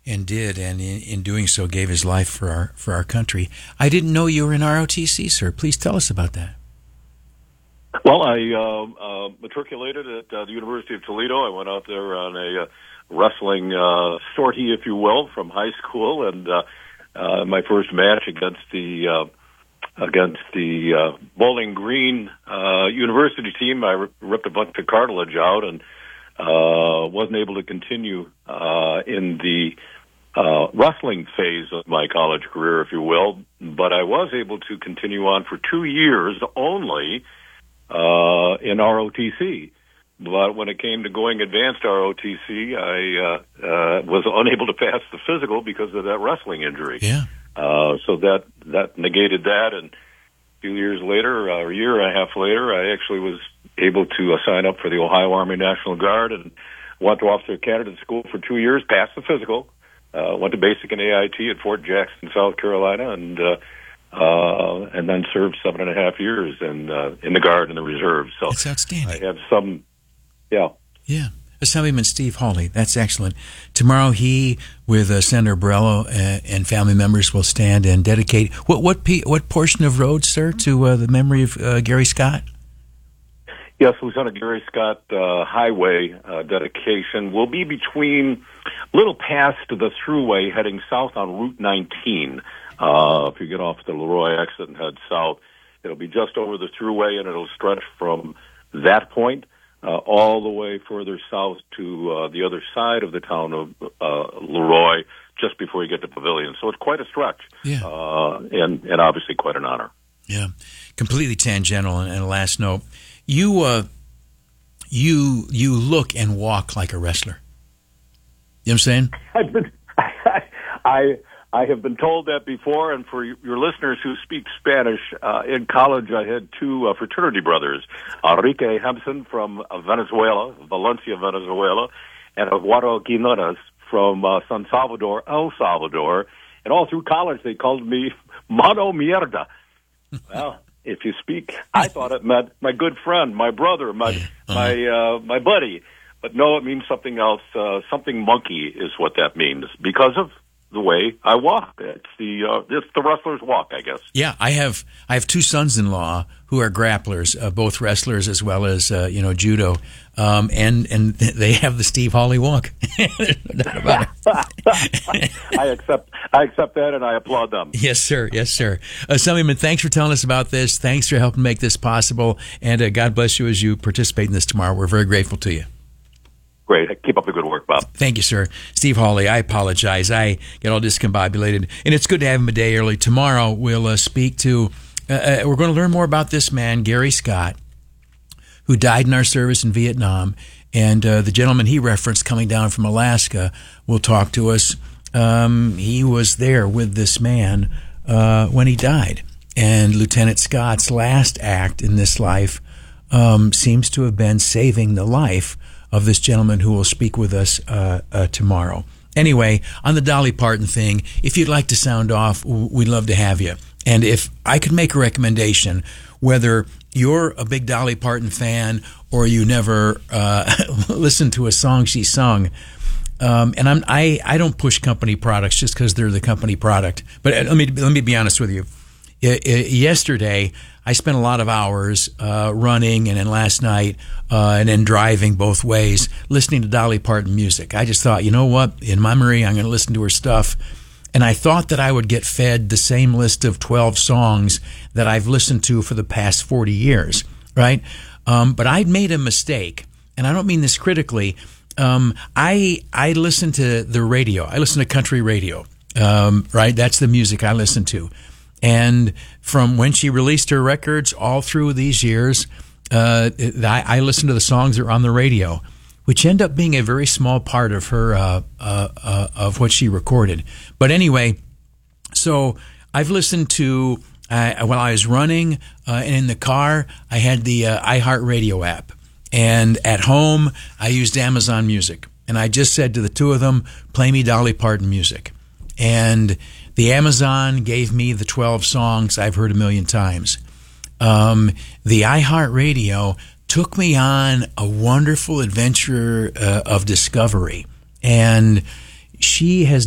and did, and in doing so gave his life for our country. I didn't know you were in ROTC, sir. Please tell us about that. Well, I matriculated at the University of Toledo. I went out there on a wrestling sortie, if you will, from high school, and my first match against the Bowling Green University team, I ripped a bunch of cartilage out and wasn't able to continue in the wrestling phase of my college career, if you will, but I was able to continue on for 2 years only in ROTC. But when it came to going advanced ROTC, I was unable to pass the physical because of that wrestling injury. Yeah. So that negated that, and a few years later, a year and a half later, I actually was able to sign up for the Ohio Army National Guard and went to Officer Candidate School for 2 years, passed the physical, went to basic and AIT at Fort Jackson, South Carolina, and then served 7.5 years in the Guard and the Reserve. So that's outstanding. I have some, yeah. Yeah. Assemblyman Steve Hawley, that's excellent. Tomorrow he, with Senator Borrello and family members, will stand and dedicate, what portion of road, sir, to the memory of Gary Scott? Yes, Lieutenant Gary Scott Highway dedication will be between, a little past the thruway heading south on Route 19. If you get off the Leroy exit and head south, it'll be just over the thruway, and it'll stretch from that point all the way further south to the other side of the town of Leroy, just before you get to Pavilion. So it's quite a stretch, yeah. And obviously quite an honor. Yeah, completely tangential. And a last note, you look and walk like a wrestler. You know what I'm saying? I have been told that before, and for your listeners who speak Spanish, in college I had two fraternity brothers, Enrique Hempson from Venezuela, Valencia, Venezuela, and Eduardo Quinones from San Salvador, El Salvador, and all through college they called me Mano Mierda. Well, if you speak, I thought it meant my good friend, my brother, my buddy, but no, it means something else. Something monkey is what that means because of the way I walk. It's the wrestler's walk, I guess. Yeah, I have two sons-in-law who are grapplers, both wrestlers as well as judo, and they have the Steve Hawley walk. No doubt about it. I accept that, and I applaud them. Yes, sir. Yes, sir. Assemblyman, thanks for telling us about this. Thanks for helping make this possible, and God bless you as you participate in this tomorrow. We're very grateful to you. Great. Keep up the good work, Bob. Thank you, sir. Steve Hawley, I apologize. I get all discombobulated. And it's good to have him a day early. Tomorrow we'll speak to, we're going to learn more about this man, Gary Scott, who died in our service in Vietnam. And the gentleman he referenced coming down from Alaska will talk to us. He was there with this man when he died. And Lieutenant Scott's last act in this life seems to have been saving the life of this gentleman who will speak with us tomorrow. Anyway, on the Dolly Parton thing, if you'd like to sound off, we'd love to have you. And if I could make a recommendation, whether you're a big Dolly Parton fan or you never listened to a song she sung, and I don't push company products just because they're the company product. But let me be honest with you. Yesterday, I spent a lot of hours running, and then last night, and then driving both ways, listening to Dolly Parton music. I just thought, you know what? In memory, I'm going to listen to her stuff. And I thought that I would get fed the same list of 12 songs that I've listened to for the past 40 years, right? But I'd made a mistake, and I don't mean this critically. I listen to the radio. I listen to country radio, right? That's the music I listen to. And from when she released her records all through these years, I listened to the songs that are on the radio, which end up being a very small part of her of what she recorded. But anyway, so I've listened to while I was running and in the car, I had the iHeartRadio app, and at home I used Amazon Music, and I just said to the two of them, "Play me Dolly Parton music," and the Amazon gave me the 12 songs I've heard a million times. The iHeartRadio took me on a wonderful adventure of discovery, and she has